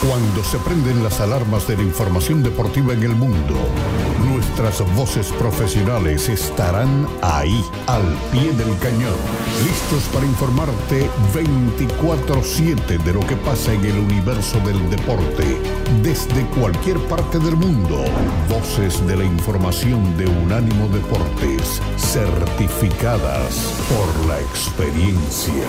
Cuando se prenden las alarmas de la información deportiva en el mundo, nuestras voces profesionales estarán ahí, al pie del cañón, listos para informarte 24/7 de lo que pasa en el universo del deporte, desde cualquier parte del mundo. Voces de la información de Unánimo Deportes, certificadas por la experiencia.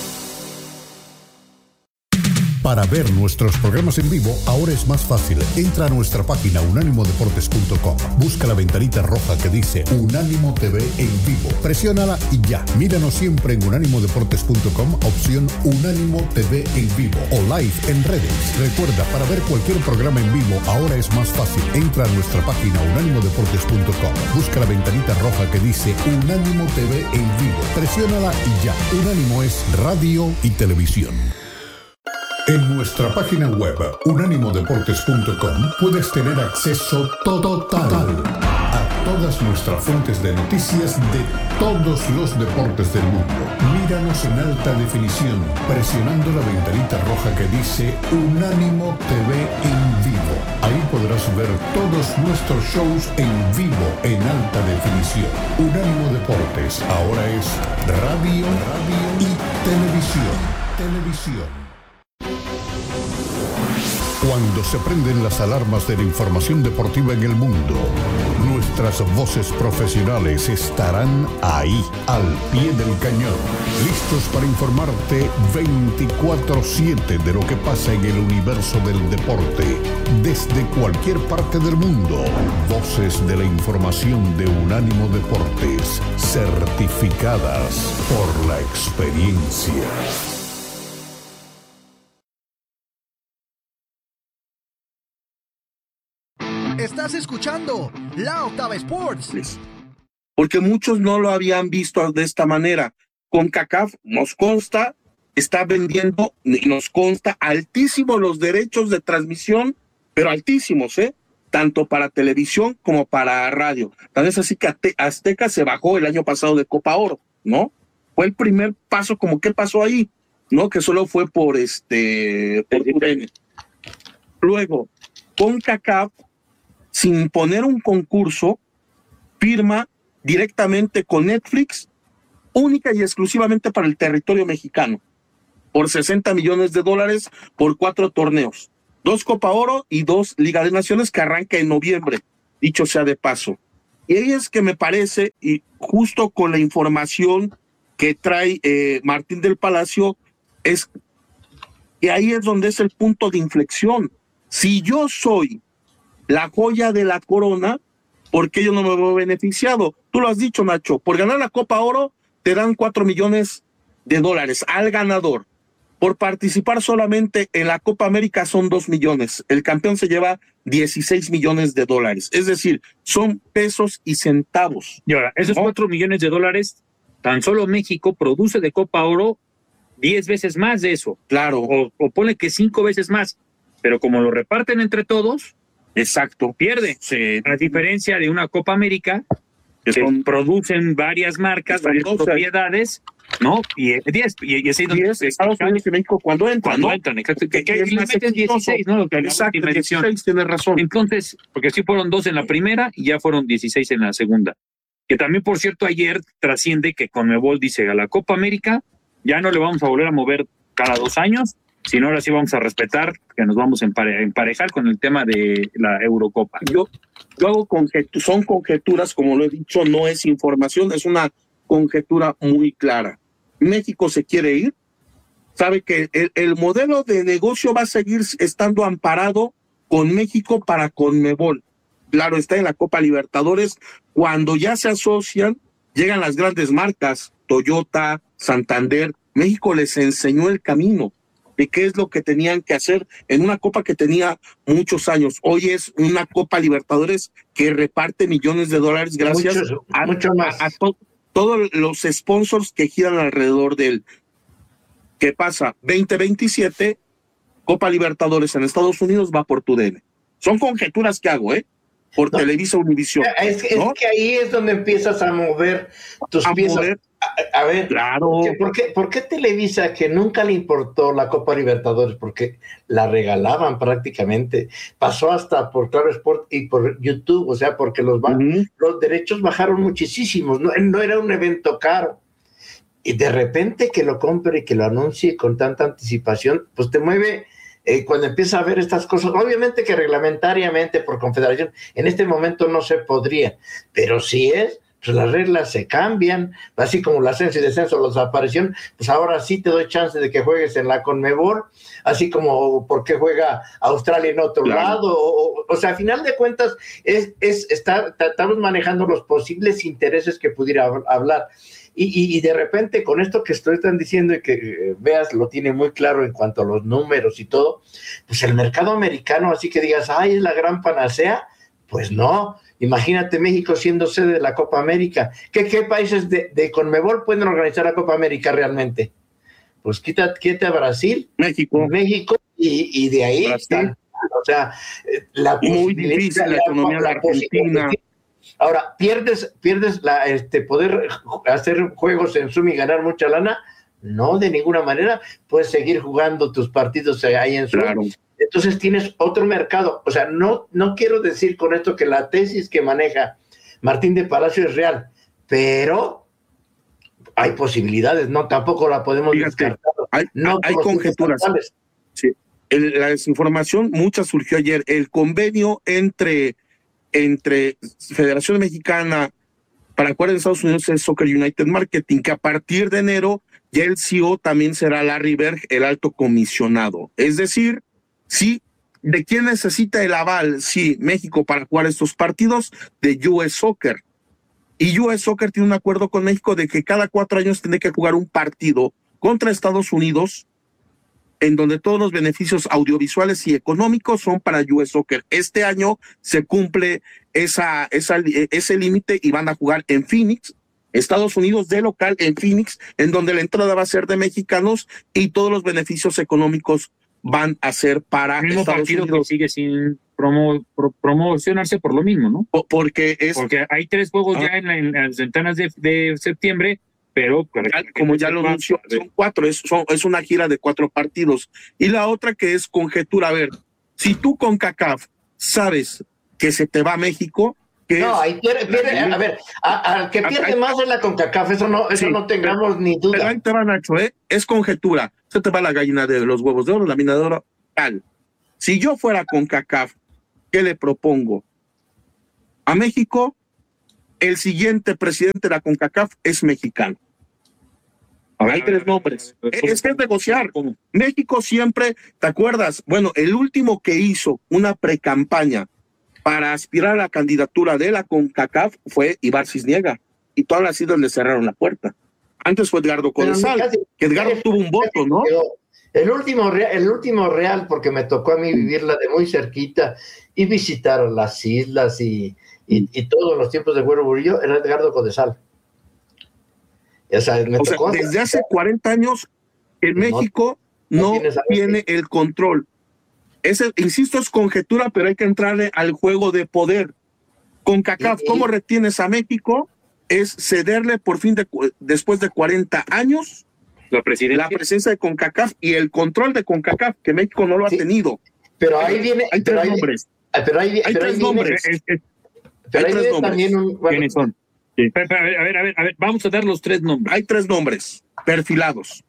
Para ver nuestros programas en vivo, ahora es más fácil. Entra a nuestra página unánimodeportes.com. Busca la ventanita roja que dice Unánimo TV en vivo. Presiónala y ya. Míranos siempre en unánimodeportes.com, opción Unánimo TV en vivo o live en redes. Recuerda, para ver cualquier programa en vivo, ahora es más fácil. Entra a nuestra página unánimodeportes.com. Busca la ventanita roja que dice Unánimo TV en vivo. Presiónala y ya. Unánimo es radio y televisión. En nuestra página web, unánimodeportes.com, puedes tener acceso total a todas nuestras fuentes de noticias de todos los deportes del mundo. Míranos en alta definición, presionando la ventanita roja que dice Unánimo TV en vivo. Ahí podrás ver todos nuestros shows en vivo en alta definición. Unánimo Deportes, ahora es radio y televisión. Cuando se prenden las alarmas de la información deportiva en el mundo, nuestras voces profesionales estarán ahí, al pie del cañón, listos para informarte 24/7 de lo que pasa en el universo del deporte, desde cualquier parte del mundo. Voces de la información de Unánimo Deportes, certificadas por la experiencia. Estás escuchando La Octava Sports. Porque muchos no lo habían visto de esta manera. CONCACAF, nos consta, está vendiendo, y nos consta, altísimos los derechos de transmisión, pero altísimos, tanto para televisión como para radio. Tal es así que Azteca se bajó el año pasado de Copa Oro, ¿no? Fue el primer paso, como ¿qué pasó ahí? ¿No? Que solo fue por TUDN. Luego, CONCACAF, sin poner un concurso, firma directamente con Netflix, única y exclusivamente para el territorio mexicano, por $60 millones por 4 torneos, 2 Copa Oro y 2 Liga de Naciones, que arranca en noviembre, dicho sea de paso. Y ahí es que me parece, y justo con la información que trae Martín del Palacio, es que ahí es donde es el punto de inflexión. Si yo soy la joya de la corona, ¿por qué yo no me veo beneficiado? Tú lo has dicho, Nacho, por ganar la Copa Oro te dan $4 millones al ganador. Por participar solamente en la Copa América son 2 millones. El campeón se lleva $16 millones. Es decir, son pesos y centavos. Y ahora, esos $4 millones, tan solo México produce de Copa Oro 10 veces más de eso. Claro. O pone que 5 veces más. Pero como lo reparten entre todos, exacto, pierde. A diferencia de una Copa América, que producen varias marcas, varias propiedades, ¿no? Y así Estados Unidos y México cuando entran, exacto. Que les meten 16, ¿no? Lo que exacto, 16, tienes razón. Entonces, porque sí fueron 2 en la primera y ya fueron 16 en la segunda. Que también, por cierto, ayer trasciende que CONMEBOL dice a la Copa América ya no le vamos a volver a mover cada 2 años, sino ahora sí vamos a respetar que nos vamos a emparejar con el tema de la Eurocopa. Yo hago son conjeturas, como lo he dicho, no es información, es una conjetura muy clara. México se quiere ir, sabe que el modelo de negocio va a seguir estando amparado con México para CONMEBOL. Claro, está en la Copa Libertadores, cuando ya se asocian, llegan las grandes marcas, Toyota, Santander. México les enseñó el camino de qué es lo que tenían que hacer en una copa que tenía muchos años. Hoy es una Copa Libertadores que reparte millones de dólares gracias a todos los sponsors que giran alrededor de él. ¿Qué pasa? 2027, Copa Libertadores en Estados Unidos va por TUDN. Son conjeturas que hago, por Televisa Univisión. Es que ahí es donde empiezas a mover tus piezas. A ver, Claro. ¿por qué Televisa, que nunca le importó la Copa Libertadores, porque la regalaban prácticamente, pasó hasta por Claro Sport y por YouTube, o sea, porque los derechos bajaron muchísimos, no era un evento caro, y de repente que lo compre y que lo anuncie con tanta anticipación, pues te mueve. Cuando empieza a ver estas cosas, obviamente que reglamentariamente por confederación, en este momento no se podría, pero si es, pues las reglas se cambian, así como el ascenso y descenso, la desaparición, pues ahora sí te doy chance de que juegues en la Conmebol, así como porque juega Australia en otro lado, o sea, a final de cuentas, estamos manejando los posibles intereses que pudiera hablar. Y de repente, con esto que están diciendo y que veas, lo tiene muy claro en cuanto a los números y todo, pues el mercado americano, así que digas, ay, es la gran panacea, pues no. Imagínate México siendo sede de la Copa América. ¿Qué países de Conmebol pueden organizar la Copa América realmente? Pues quítate a Brasil, México y de ahí están. O sea, muy difícil la economía de la Argentina. Ahora, pierdes poder hacer juegos en Zoom y ganar mucha lana. No, de ninguna manera. Puedes seguir jugando tus partidos ahí en Zoom. Claro. Entonces tienes otro mercado. O sea, no quiero decir con esto que la tesis que maneja Martín de Palacio es real, pero hay posibilidades, no, tampoco la podemos descartar. Hay conjeturas. Sí. La desinformación, mucha surgió ayer. El convenio entre Federación Mexicana para jugar en Estados Unidos es Soccer United Marketing, que a partir de enero ya el CEO también será Larry Berg, el alto comisionado. Es decir, sí, ¿de quién necesita el aval? Sí, México para jugar estos partidos de US Soccer. Y US Soccer tiene un acuerdo con México de que cada 4 años tiene que jugar un partido contra Estados Unidos en donde todos los beneficios audiovisuales y económicos son para US Soccer. Este año se cumple ese límite y van a jugar en Phoenix, Estados Unidos, de local en Phoenix, en donde la entrada va a ser de mexicanos y todos los beneficios económicos van a ser para Estados Unidos. Que sigue sin promocionarse por lo mismo, ¿no? Porque hay 3 juegos ya en las ventanas de septiembre, pero como ya lo anunció, son 4, es una gira de 4 partidos. Y la otra que es conjetura, a ver, si tú con CONCACAF sabes que se te va a México, no, ahí pierde, a ver, al que pierde más es la CONCACAF, eso no tengamos ni duda. Pero ahí te va, Nacho, es conjetura, se te va la gallina de los huevos de oro, la mina de oro, tal. Si yo fuera CONCACAF, ¿qué le propongo? A México, el siguiente presidente de la CONCACAF es mexicano. Hay 3 nombres. Es que es negociar. México siempre, ¿te acuerdas? Bueno, el último que hizo una precampaña para aspirar a la candidatura de la CONCACAF fue Ibar Cisniega. Y todavía así le cerraron la puerta. Antes fue Edgardo Codesal, que Edgardo tuvo un voto, ¿no? El último real, porque me tocó a mí vivirla de muy cerquita y visitar las islas y todos los tiempos de Güero Burillo, era Edgardo Codesal. O sea, desde hace 40 años en México no tiene el control. Insisto, es conjetura, pero hay que entrarle al juego de poder. CONCACAF, ¿cómo retienes a México? Es cederle por fin, después de 40 años, la presidencia de CONCACAF y el control de CONCACAF, que México no lo ha tenido. Pero ahí viene... Hay 3 nombres. Hay 3 nombres. Pero hay 3 nombres. También ¿Quiénes son? Sí. A ver, vamos a dar los 3 nombres. Hay 3 nombres perfilados.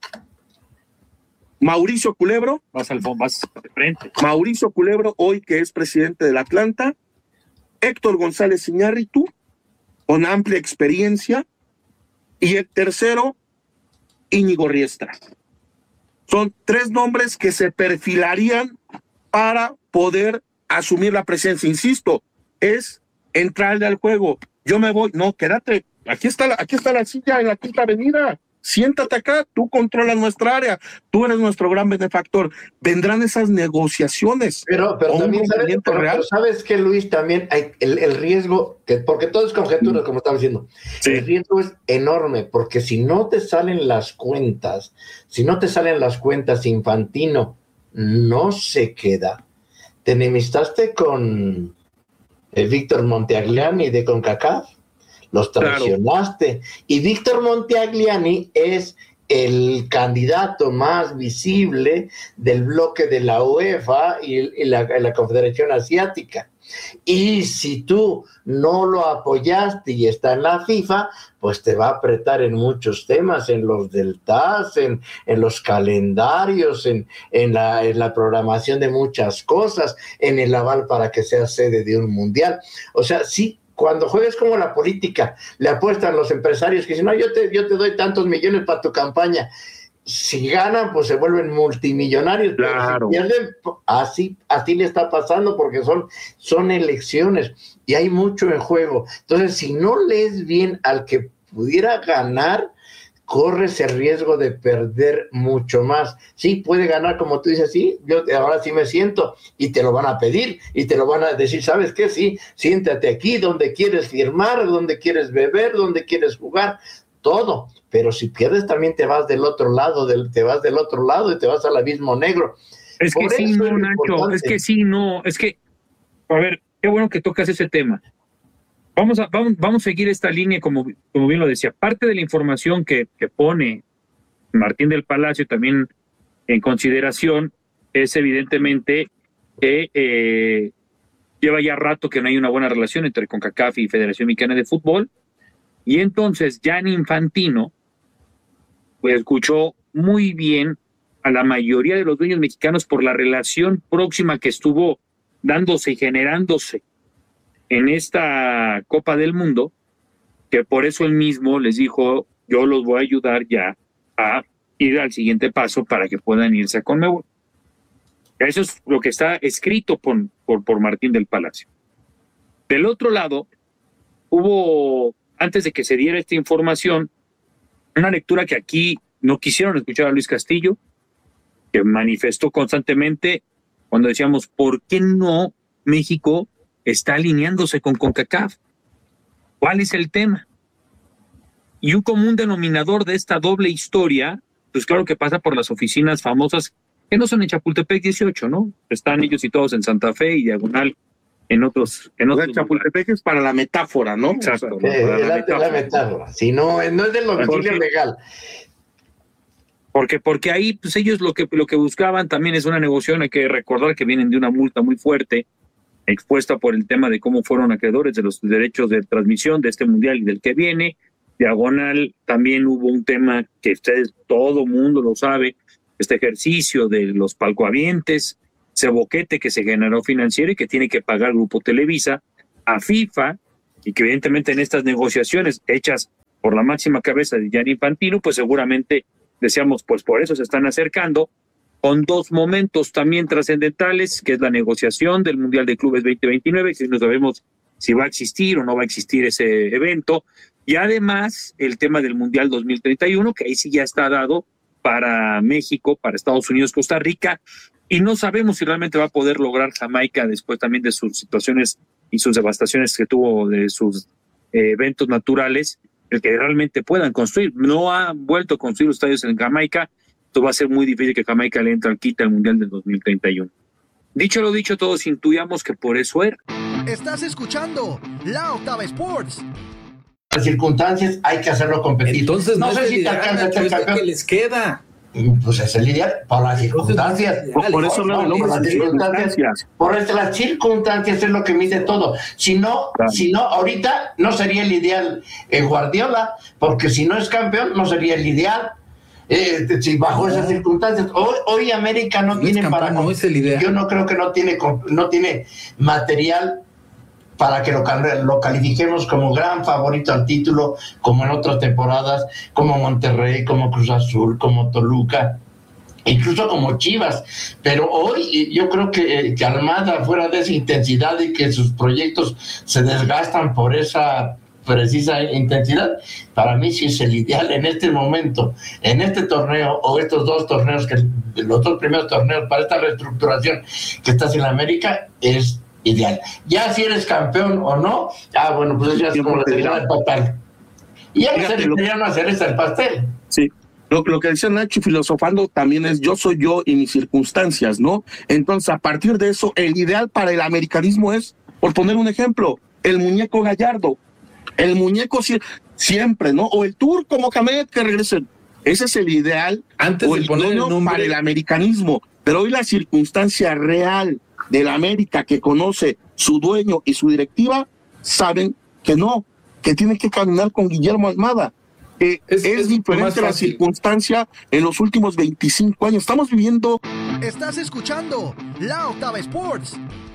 Mauricio Culebro. Vas de frente. Mauricio Culebro, hoy que es presidente del Atlanta. Héctor González Iñárritu, con amplia experiencia. Y el tercero, Íñigo Riestra. Son 3 nombres que se perfilarían para poder asumir la presidencia. Insisto, es entrarle al juego. Yo me voy, no, quédate, aquí está la silla en la Quinta Avenida, siéntate acá, tú controlas nuestra área, tú eres nuestro gran benefactor. Vendrán esas negociaciones. Pero también sabes que, Luis, también hay el riesgo, porque todo es conjetura, como estaba diciendo. Sí. El riesgo es enorme, porque si no te salen las cuentas, Infantino no se queda. Te enemistaste con Víctor Monteagliani de CONCACAF, los traicionaste. Claro. Y Víctor Monteagliani es el candidato más visible del bloque de la UEFA y la Confederación Asiática. Y si tú no lo apoyaste y está en la FIFA, pues te va a apretar en muchos temas, en los del TAS, en los calendarios, en la programación de muchas cosas, en el aval para que sea sede de un mundial. O sea, sí, cuando juegues como la política, le apuestan los empresarios que dicen, no, yo te doy tantos millones para tu campaña. Si ganan, pues se vuelven multimillonarios. Claro. Pero si pierden, así le está pasando porque son elecciones y hay mucho en juego. Entonces, si no lees bien al que pudiera ganar, corres el riesgo de perder mucho más. Sí, puede ganar, como tú dices, sí, yo ahora sí me siento, y te lo van a pedir, y te lo van a decir, ¿sabes qué? Sí, siéntate aquí, donde quieres firmar, donde quieres beber, donde quieres jugar, todo. Pero si pierdes también te vas del otro lado y te vas al abismo negro. Es que sí, no, Nacho, es que sí, no, es que, a ver, qué bueno que tocas ese tema. Vamos a seguir esta línea, como bien lo decía. Parte de la información que pone Martín del Palacio también en consideración es evidentemente que lleva ya rato que no hay una buena relación entre CONCACAF y Federación Mexicana de Fútbol, y entonces Gianni Infantino pues escuchó muy bien a la mayoría de los dueños mexicanos por la relación próxima que estuvo dándose y generándose en esta Copa del Mundo, que por eso él mismo les dijo, yo los voy a ayudar ya a ir al siguiente paso para que puedan irse a CONMEBOL. Eso es lo que está escrito por Martín del Palacio. Del otro lado, hubo, antes de que se diera esta información, una lectura que aquí no quisieron escuchar a Luis Castillo, que manifestó constantemente cuando decíamos, ¿por qué no México está alineándose con CONCACAF? ¿Cuál es el tema? Y un común denominador de esta doble historia, pues claro que pasa por las oficinas famosas, que no son en Chapultepec 18, ¿no? Están ellos y todos en Santa Fe y Diagonal, en otros Chapultepec es para la metáfora, ¿no? Exacto. O sea, la metáfora. Si no es del domicilio legal. Porque ahí, pues ellos lo que buscaban también es una negociación. Hay que recordar que vienen de una multa muy fuerte, expuesta por el tema de cómo fueron acreedores de los derechos de transmisión de este mundial y del que viene. Diagonal también hubo un tema que ustedes, todo mundo lo sabe, este ejercicio de los palcoavientes, ese boquete que se generó financiero y que tiene que pagar Grupo Televisa a FIFA, y que evidentemente en estas negociaciones hechas por la máxima cabeza de Gianni Infantino, pues seguramente decíamos, pues por eso se están acercando, con dos momentos también trascendentales, que es la negociación del Mundial de Clubes 2029, que no sabemos si va a existir o no va a existir ese evento, y además el tema del Mundial 2031, que ahí sí ya está dado para México, para Estados Unidos, Costa Rica, y no sabemos si realmente va a poder lograr Jamaica después también de sus situaciones y sus devastaciones que tuvo de sus eventos naturales, el que realmente puedan construir. No han vuelto a construir los estadios en Jamaica. Esto va a ser muy difícil que Jamaica le entre al quite al Mundial del 2031. Dicho lo dicho, todos intuíamos que por eso era. Estás escuchando La Octava Sports. Las circunstancias hay que hacerlo competir. Entonces no sé si te alcanza a ser campeón. ¿Qué les queda? Pues es el ideal por las circunstancias. Por eso no, por las circunstancias. Por las circunstancias es lo que mide todo. Si no, ahorita no sería el ideal Guardiola, porque si no es campeón no sería el ideal. Si bajo esas circunstancias, hoy América no tiene para. No es el ideal. Yo no creo que no tiene material para que lo califiquemos como gran favorito al título, como en otras temporadas, como Monterrey, como Cruz Azul, como Toluca, incluso como Chivas. Pero hoy yo creo que Almada, fuera de esa intensidad y que sus proyectos se desgastan por esa precisa intensidad, para mí sí es el ideal en este momento, en este torneo o estos dos torneos, los dos primeros torneos para esta reestructuración que está en América, es ideal. Ya si eres campeón o no, bueno, pues ya es como la cereza del pastel. Y ya no hacer el pastel. Sí. Lo que decía Nacho, filosofando también es yo soy yo y mis circunstancias, ¿no? Entonces, a partir de eso, el ideal para el americanismo es, por poner un ejemplo, el muñeco Gallardo. El muñeco siempre, ¿no? O el Turco Mohamed que regrese. Ese es el ideal. Antes de poner el nombre para el americanismo. Pero hoy la circunstancia real de la América que conoce su dueño y su directiva, saben que no, que tiene que caminar con Guillermo Almada. Es diferente la circunstancia en los últimos 25 años. Estamos viviendo... Estás escuchando La Octava Sports.